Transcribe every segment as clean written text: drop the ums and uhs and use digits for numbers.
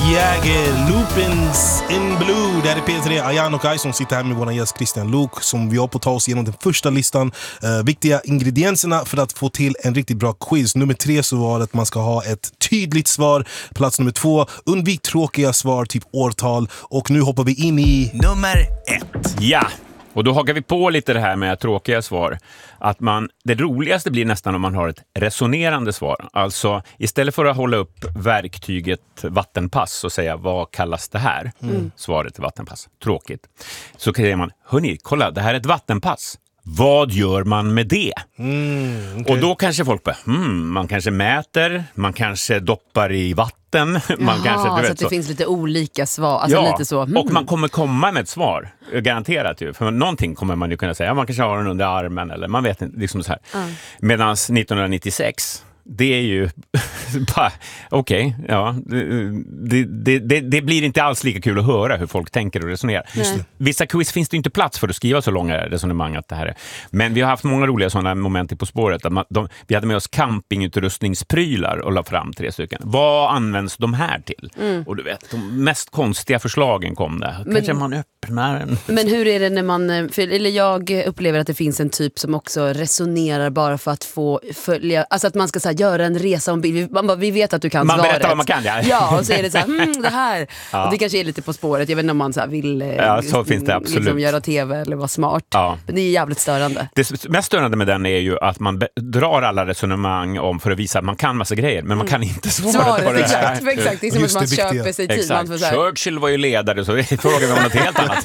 Jagger, Lupins in Blue. Det här är P3, Ayan och Aj som sitter här med vår gäst Christian Luuk, som vi har på ta oss igenom den första listan. Viktiga ingredienserna för att få till en riktigt bra quiz. Nummer 3 så var det att man ska ha ett tydligt svar. Plats nummer 2, undvik tråkiga svar, typ årtal. Och nu hoppar vi in i nummer 1. Ja, och då hakar vi på lite det här med tråkiga svar. Att det roligaste blir nästan om man har ett resonerande svar. Alltså istället för att hålla upp verktyget vattenpass och säga vad kallas det här? Svaret är vattenpass. Tråkigt. Så säger man, hörni, kolla, det här är ett vattenpass. Vad gör man med det? Okay. Och då kanske folk man kanske mäter, man kanske doppar i vatten. Man kanske, så att det finns lite olika svar. Alltså ja, lite så. Och man kommer komma med ett svar. Garanterat ju. För någonting kommer man ju kunna säga. Man kanske har den under armen eller man vet inte. Liksom så här. Medan 1996... det är ju bara, okej, ja, det blir inte alls lika kul att höra hur folk tänker och resonerar. Vissa quiz finns det inte plats för att skriva så långa resonemang att det här är. Men vi har haft många roliga sådana moment i På spåret. Vi hade med oss campingutrustningsprylar och la fram 3 stycken. Vad används de här till? Och du vet, de mest konstiga förslagen kom där. Kanske man öppnar en. Men hur är det när man, eller jag upplever att det finns en typ som också resonerar bara för att få följa, alltså att man ska så här, göra en resa om bild. Vi vet att du kan svaret. Man berättar vad man kan, ja. Ja, och så är det så här, det här. Ja. Och det kanske är lite På spåret. Jag vet inte om man så här vill så finns det absolut. Liksom göra tv eller vara smart. Ja. Men det är jävligt störande. Det mest störande med den är ju att man drar alla resonemang om för att visa att man kan massa grejer, men man kan inte svaret på det. Exakt. Det är som att man köper sig tid. Exakt. Churchill var ju ledare, så frågar vi om något helt annat.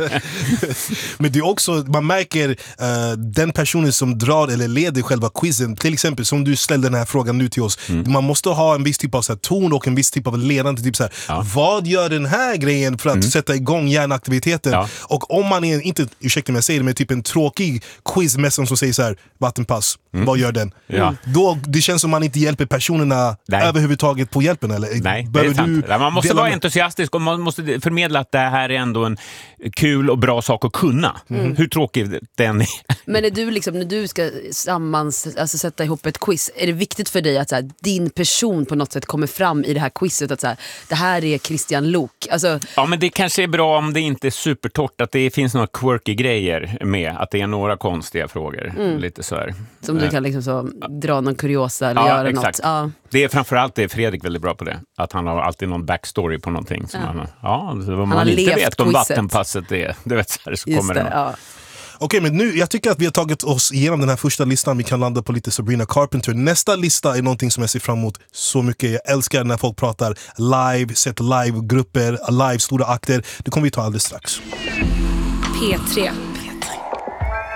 Men det är också, man märker den personen som drar eller leder själva quizen, till exempel som du ställde den här frågan nu till oss. Man måste ha en viss typ av så här, ton och en viss typ av ledande typ så här, vad gör den här grejen för att sätta igång hjärnaktiviteten? Och om man är, inte, ursäkta mig jag säger det, men typ en tråkig quizmästare som säger så här, vattenpass, vad gör den? Då, det känns som man inte hjälper personerna överhuvudtaget på hjälpen, eller? Nej, det är sant. Man måste vara entusiastisk och man måste förmedla att det här är ändå en kul och bra sak att kunna. Hur tråkig den är. Men är du liksom, när du ska sätta ihop ett quiz, är det viktigt för dig att så här, din person på något sätt kommer fram i det här quizet, att så här, det här är Christian Luuk? Alltså... Ja, men det kanske är bra om det inte är supertorrt, att det finns några quirky grejer med, att det är några konstiga frågor. Lite så här. Som du kan liksom så dra någon kuriosa eller göra exakt. Något. Ja, det är framförallt det är Fredrik väldigt bra på det. Att han har alltid någon backstory på någonting. Som vad man inte vet om vattenpasset är. Du vet, så här, så kommer det. Okej, men nu, jag tycker att vi har tagit oss igenom den här första listan. Vi kan landa på lite Sabrina Carpenter. Nästa lista är någonting som jag ser fram emot så mycket. Jag älskar när folk pratar live, sätter live-grupper, live, stora akter. Det kommer vi ta alldeles strax. P3